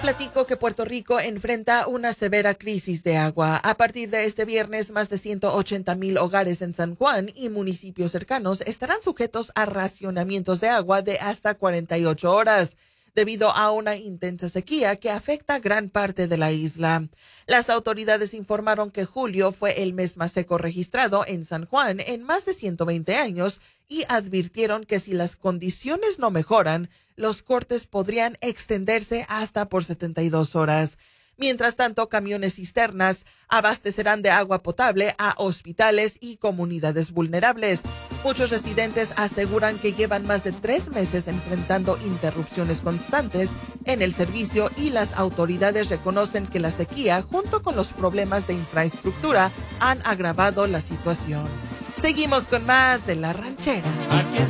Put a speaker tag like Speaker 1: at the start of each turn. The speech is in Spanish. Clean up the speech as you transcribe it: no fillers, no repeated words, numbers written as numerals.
Speaker 1: platico que Puerto Rico enfrenta una severa crisis de agua. A partir de este viernes, más de 180,000 hogares en San Juan y municipios cercanos estarán sujetos a racionamientos de agua de hasta 48 horas, debido a una intensa sequía que afecta gran parte de la isla. Las autoridades informaron que julio fue el mes más seco registrado en San Juan en más de 120 años y advirtieron que si las condiciones no mejoran, los cortes podrían extenderse hasta por 72 horas. Mientras tanto, camiones cisternas abastecerán de agua potable a hospitales y comunidades vulnerables. Muchos residentes aseguran que llevan más de 3 meses enfrentando interrupciones constantes en el servicio y las autoridades reconocen que la sequía, junto con los problemas de infraestructura, han agravado la situación. Seguimos con más de La Ranchera.
Speaker 2: Aquí